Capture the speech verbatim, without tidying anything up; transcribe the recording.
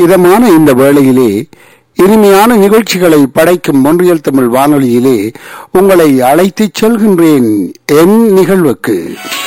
இதமான இந்த வேளையிலே இனிமையான நிகழ்ச்சிகளை படைக்கும் ஒன்றியல் தமிழ் வானொலியிலே உங்களை அழைத்துச் செல்கின்றேன் என் நிகழ்வுக்கு.